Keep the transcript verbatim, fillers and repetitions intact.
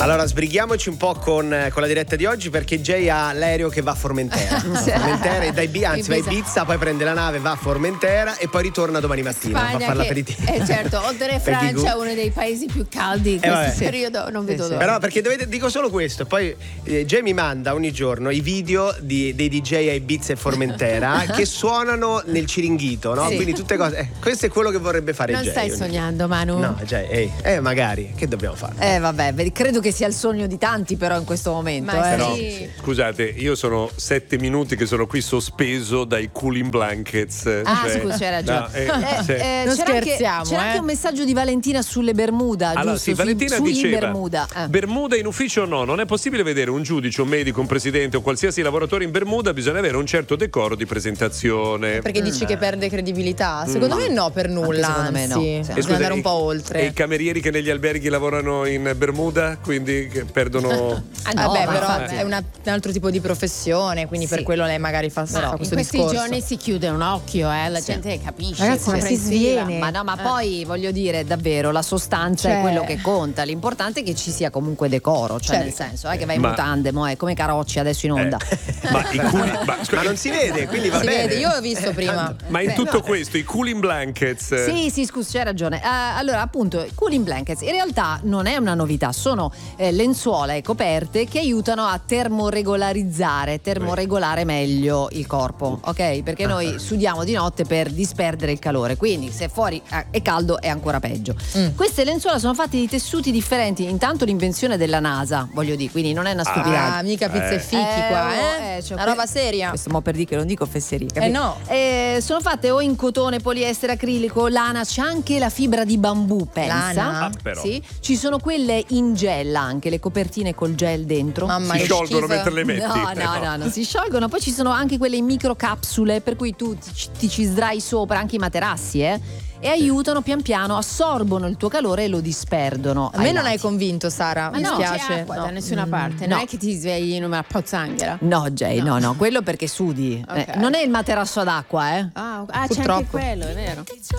Allora sbrighiamoci un po' con, con la diretta di oggi, perché Jay ha l'aereo che va a Formentera. Va a Formentera e da Ibiza, anzi va a Ibiza, poi prende la nave, va a Formentera e poi ritorna domani mattina. Spagna, va a fare che, l'aperitivo. Eh certo, oltre a Francia è uno dei paesi più caldi in eh, questo vabbè. periodo, non vedo eh, l'ora. sì. Però perché dovete, dico solo questo, e poi eh, Jay mi manda ogni giorno i video di, dei D J a Ibiza e Formentera che suonano nel Ciringhito, no? Sì. Quindi tutte cose. Eh, questo è quello che vorrebbe fare non Jay. stai sognando, Manu? No, Jay, ehi, eh, magari, che dobbiamo fare? Eh vabbè, credo che sia il sogno di tanti però in questo momento. Ma eh. Però, sì. scusate, io sono sette minuti che sono qui sospeso dai cooling blankets. Ah, cioè, scusa, hai ragione. no, eh, Eh, cioè- eh, Non c'era anche, scherziamo, c'era eh. anche un messaggio di Valentina sulle Bermuda, Allora, giusto? sì, Valentina Su, sui diceva Bermuda. Eh. Bermuda in ufficio no, non è possibile vedere un giudice, un medico, un presidente o qualsiasi lavoratore in Bermuda, bisogna avere un certo decoro di presentazione. Perché dici Mm. che perde credibilità? Secondo me no, per nulla. secondo me no. anzi, Sì. bisogna E scusa, andare un i- po' oltre. E i camerieri che negli alberghi lavorano in Bermuda, quindi che perdono. Ah, no, Vabbè, ma però infatti. è una- un altro tipo di professione, quindi Sì. per quello lei magari fa, fa Ma in questo questi discorso. giorni si chiude un occhio, eh, la gente capisce, Ragazzi, ma si comprensiva. sviene. Ma no, ma Eh. poi voglio dire, davvero, la sostanza Cioè- è quello che conta. L'importante è che ci sia comunque decoro, cioè Certo. nel senso, è che vai in Ma- mutande, mo è come Carocci adesso in onda. Eh, ma, i cooling, ma, scusa, Ma non si vede, quindi va Si bene. vede, io ho visto prima. ma in tutto questo, i cooling blankets. Sì, sì, scusa, c'hai ragione. Eh, allora, appunto, i cooling blankets in realtà non è una novità, sono eh, lenzuola e coperte che aiutano a termoregolarizzare, termoregolare meglio il corpo, ok? Perché noi sudiamo di notte per disperdere il calore, quindi se fuori eh, è caldo è ancora peggio. Mm. Queste lenzuola sono fatte di tessuti differenti, intanto l'invenzione della NASA, voglio dire, quindi non è una stupidaggine. Ah, mica pizza e fichi Eh, qua, oh, eh? eh, cioè, Una que- roba seria. Questo mo per dire che non dico fesserie, capito? Eh no. Eh, sono fatte o in cotone, poliestere, acrilico, lana, c'è anche la fibra di bambù, pensa. Lana? Ah, però. Sì, ci sono quelle in gel anche, le copertine col gel dentro. Mamma Si che sciolgono schifo. mentre le metti. No, Eh, no, no, non si sciolgono. Poi ci sono anche quelle in microcapsule, per cui tu ti, ti ci sdrai sopra, anche i materassi, eh? E aiutano pian piano, assorbono il tuo calore e lo disperdono. A me ai non hai lati. convinto, Sara. Ma Mi no, spiace. c'è acqua No. da nessuna Mm, parte, no. non è che ti svegli in una pozzanghera. No, Jay, no, no, quello perché sudi. Ok. Eh, non è il materasso ad acqua, eh? Ah, ah c'è Purtroppo. anche quello, è vero.